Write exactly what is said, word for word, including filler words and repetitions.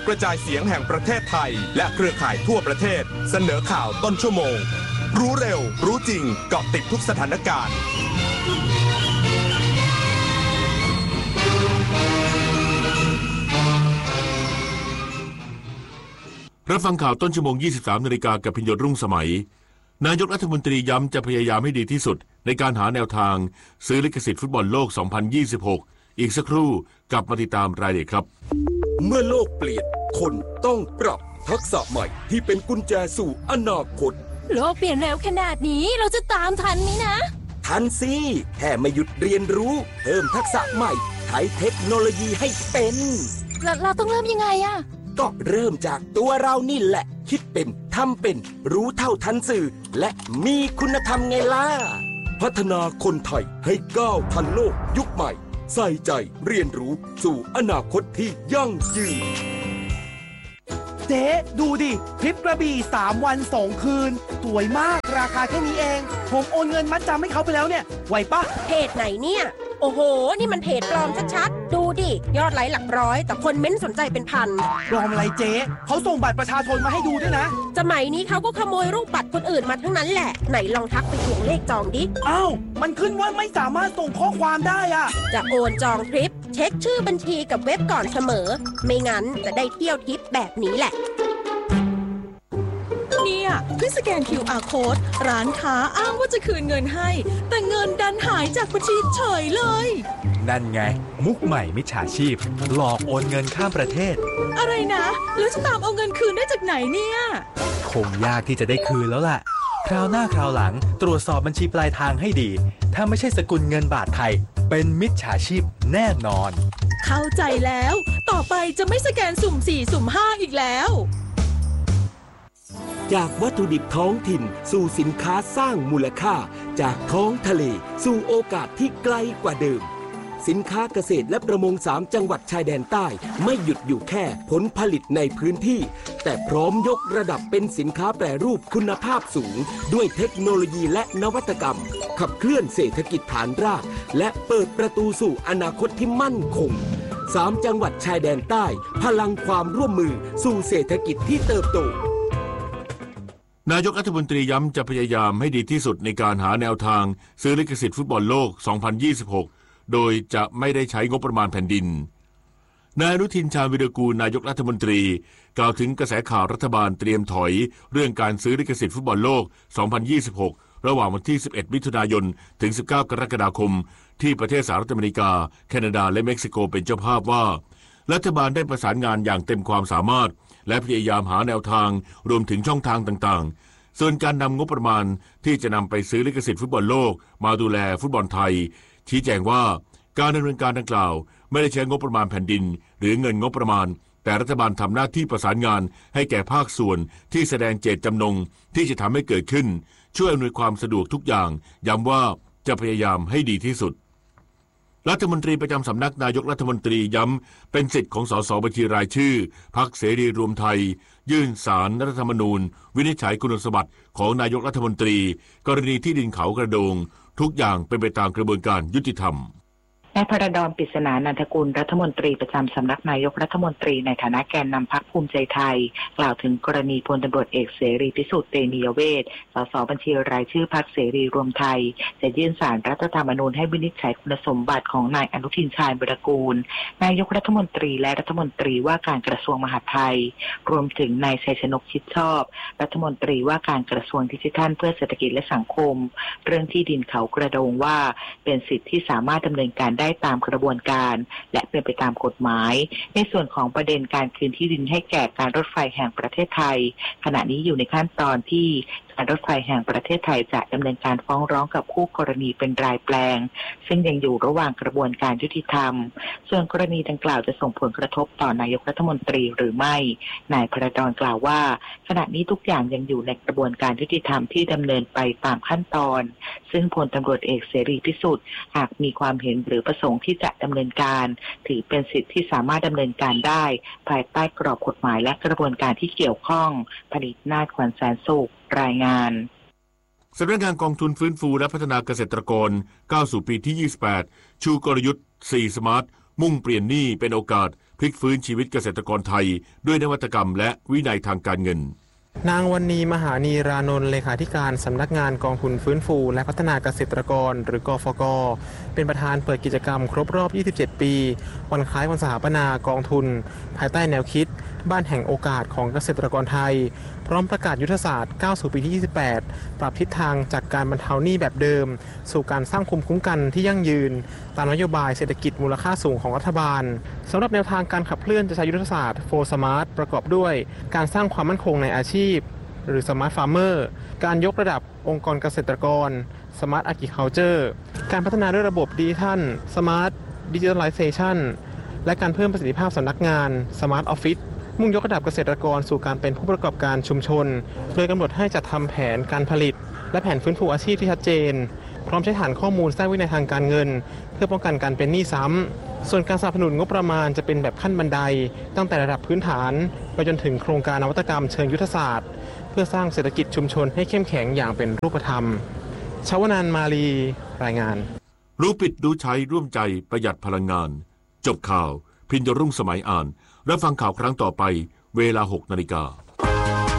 กระจายเสียงแห่งประเทศไทยและเครือข่ายทั่วประเทศเสนอข่าวต้นชั่วโมงรู้เร็วรู้จริงเกาะติดทุกสถานการณ์รับฟังข่าวต้นชั่วโมง ยี่สิบสาม นาฬิกากับพิญญรุ่งสมัยนายกรัฐมนตรีย้ำจะพยายามให้ดีที่สุดในการหาแนวทางซื้อลิขสิทธิ์ฟุตบอลโลก สองพันยี่สิบหก อีกสักครู่กลับมาติดตามรายละเอียดครับเมื่อโลกเปลี่ยนคนต้องปรับทักษะใหม่ที่เป็นกุญแจสู่อนาคตโลกเปลี่ยนเร็วขนาดนี้เราจะตามทันไหมนะทันสิแค่ไม่หยุดเรียนรู้เพิ่มทักษะใหม่ใช้เทคโนโลยีให้เป็นเราเราต้องเริ่มยังไงอะก็เริ่มจากตัวเรานี่แหละคิดเป็นทำเป็นรู้เท่าทันสื่อและมีคุณธรรมไงล่ะพัฒนาคนไทยให้ก้าวทันโลกยุคใหม่ใส่ใจเรียนรู้สู่อนาคตที่ยั่งยืนเจ๊ดูดิทริปกระบี่สามวันสองคืนสวยมากราคาแค่นี้เองผมโอนเงินมัดจำให้เขาไปแล้วเนี่ยไหวปะเพจไหนเนี่ยโอ้โหนี่มันเพจปลอมชัดๆดูดิยอดไลค์หลักร้อยแต่คนเม้นสนใจเป็นพันปลอมอะไรเจ๊เขาส่งบัตรประชาชนมาให้ดูด้วยนะสมัยนี้เขาก็ขโมยรูปบัตรคนอื่นมาทั้งนั้นแหละไหนลองทักไปทวงเลขจองดิอ้าวมันขึ้นว่าไม่สามารถส่งข้อความได้อะจะโอนจองทริปเช็คชื่อบัญชีกับเว็บก่อนเสมอไม่งั้นจะได้เที่ยวทิปแบบนี้แหละเนี่ยเพิ่งสแกน คิว อาร์ Code ร้านค้าอ้างว่าจะคืนเงินให้แต่เงินดันหายจากบัญชีเฉยเลยนั่นไงมุกใหม่มิจฉาชีพหลอกโอนเงินข้ามประเทศอะไรนะแล้วจะตามเอาเงินคืนได้จากไหนเนี่ยคงยากที่จะได้คืนแล้วล่ะคราวหน้าคราวหลังตรวจสอบบัญชีปลายทางให้ดีถ้าไม่ใช่สกุลเงินบาทไทยเป็นมิจฉาชีพแน่นอนเข้าใจแล้วต่อไปจะไม่สแกนสุ่มสี่สุ่มห้าอีกแล้วจากวัตถุดิบท้องถิ่นสู่สินค้าสร้างมูลค่าจากท้องทะเลสู่โอกาสที่ไกลกว่าเดิมสินค้าเกษตรและประมงสามจังหวัดชายแดนใต้ไม่หยุดอยู่แค่ผลผลิตในพื้นที่แต่พร้อมยกระดับเป็นสินค้าแปรรูปคุณภาพสูงด้วยเทคโนโลยีและนวัตกรรมขับเคลื่อนเศรษฐกิจฐานรากและเปิดประตูสู่อนาคตที่มั่นคงสามจังหวัดชายแดนใต้พลังความร่วมมือสู่เศรษฐกิจที่เติบโตนายกรัฐมนตรีย้ำจะพยายามให้ดีที่สุดในการหาแนวทางซื้อลิขสิทธิ์ฟุตบอลโลก สองพันยี่สิบหก โดยจะไม่ได้ใช้งบประมาณแผ่นดินนายอนุทินชาญวิรากูลนายกรัฐมนตรีกล่าวถึงกระแสข่าวรัฐบาลเตรียมถอยเรื่องการซื้อลิขสิทธิ์ฟุตบอลโลก สองพันยี่สิบหก ระหว่างวันที่ สิบเอ็ด มิถุนายน ถึง สิบเก้า กรกฎาคมที่ประเทศสหรัฐอเมริกาแคนาดาและเม็กซิโกเป็นเจ้าภาพว่ารัฐบาลได้ประสานงานอย่างเต็มความสามารถและพยายามหาแนวทางรวมถึงช่องทางต่างๆส่วนการนำงบประมาณที่จะนำไปซื้อลิขสิทธิ์ฟุตบอลโลกมาดูแลฟุตบอลไทยชี้แจงว่าการดำเนินการดังกล่าวไม่ได้ใช้งบประมาณแผ่นดินหรือเงินงบประมาณแต่รัฐบาลทำหน้าที่ประสานงานให้แก่ภาคส่วนที่แสดงเจตจำนงที่จะทำให้เกิดขึ้นช่วยอำนวยความสะดวกทุกอย่างย้ำว่าจะพยายามให้ดีที่สุดรัฐมนตรีประจำสำนักนายกรัฐมนตรีย้ำเป็นสิทธิ์ของสสบัญชีรายชื่อพรรคเสรีรวมไทยยื่นศาลรัฐธรรมนูญวินิจฉัยคุณสมบัติของนายกรัฐมนตรีกรณีที่ดินเขากระโดงทุกอย่างเป็นไปตามกระบวนการยุติธรรมนายพระดอน ปริศนานันทกุลรัฐมนตรีประจำสำนักนายกรัฐมนตรีในฐานะแกนนำพรรคภูมิใจไทยกล่าวถึงกรณีพลตำรวจเอกเสรีพิสุทธิ์เตมียเวชสสบัญชีรายชื่อพรรคเสรีรวมไทยจะยื่นศาลรัฐธรรมนูญให้วินิจฉัยคุณสมบัติของนายอนุทินชาญวิรากูลนายกรัฐมนตรีและรัฐมนตรีว่าการกระทรวงมหาดไทยรวมถึงนายชัยชนกชิดชอบรัฐมนตรีว่าการกระทรวงดิจิทัลเพื่อเศรษฐกิจและสังคมเรื่องที่ดินเขากระโดงว่าเป็นสิทธิที่สามารถดำเนินการได้ตามกระบวนการและเป็นไปตามกฎหมายในส่วนของประเด็นการคืนที่ดินให้แก่การรถไฟแห่งประเทศไทยขณะนี้อยู่ในขั้นตอนที่การรถไฟแห่งประเทศไทยจะดำเนินการฟ้องร้องกับคู่กรณีเป็นรายแปลงซึ่งยังอยู่ระหว่างกระบวนการยุติธรรมส่วนกรณีดังกล่าวจะส่งผลกระทบต่อนายกรัฐมนตรีหรือไม่นายพระดอนกล่าวว่าขณะนี้ทุกอย่างยังอยู่ในกระบวนการยุติธรรมที่ดำเนินไปตามขั้นตอนซึ่งพลตำรวจเอกเสรีพิสุทธิ์หากมีความเห็นหรือประสงค์ที่จะดำเนินการถือเป็นสิทธิที่สามารถดำเนินการได้ภายใต้กรอบกฎหมายและกระบวนการที่เกี่ยวข้องผลิตนาฏขวัญแสนสุขรายงานสำนักงานกองทุนฟื้นฟูและพัฒนาเกษตรกรก้าวสู่ปีที่ยี่สิบแปดชูกลยุทธ์สี่สมาร์ทมุ่งเปลี่ยนหนี้เป็นโอกาสพลิกฟื้นชีวิตเกษตรกรไทยด้วยนวัตกรรมและวินัยทางการเงินนางวรรณีมหานีรานนท์เลขาธิการสำนักงานกองทุนฟื้นฟูและพัฒนาเกษตรกรหรือกฟก.เป็นประธานเปิดกิจกรรมครบรอบยี่สิบเจ็ดปีวันคล้ายวันสถาปนากองทุนภายใต้แนวคิดบ้านแห่งโอกาสของเกษตรกรไทยพร้อมประกาศยุทธศาสตร์ก้าวสู่ปีที่ยี่สิบแปดปรับทิศทางจากการบรรเทาหนี้แบบเดิมสู่การสร้างภูมิคุ้มกันที่ยั่งยืนตามนโยบายเศรษฐกิจมูลค่าสูงของรัฐบาลสำหรับแนวทางการขับเคลื่อนจะใช้ยุทธศาสตร์ โฟร์ สมาร์ท ประกอบด้วยการสร้างความมั่นคงในอาชีพหรือ Smart Farmer การยกระดับองค์กรเกษตรกร Smart Agriculture การพัฒนาด้วยระบบดิจิทัล Smart Digitalization และการเพิ่มประสิทธิภาพสำนักงาน Smart Office มุ่งยกระดับเกษตรกรสู่การเป็นผู้ประกอบการชุมชนโดยกำหนดให้จัดทำแผนการผลิตและแผนฟื้นฟูอาชีพที่ชัดเจนพร้อมใช้ฐานข้อมูลสร้างวินัยทางการเงินเพื่อป้องกันการเป็นหนี้ซ้ำส่วนการสนับสนุนงบประมาณจะเป็นแบบขั้นบันไดตั้งแต่ระดับพื้นฐานไปจนถึงโครงการนวัตกรรมเชิงยุทธศาสตร์เพื่อสร้างเศรษฐกิจชุมชนให้เข้มแข็งอย่างเป็นรูปธรรมชวนันท์มาลีรายงานรู้ปิดรู้ใช้ร่วมใจประหยัดพลังงานจบข่าวพินยรุ่งสมัยอ่านและฟังข่าวครั้งต่อไปเวลาหกนาฬิกา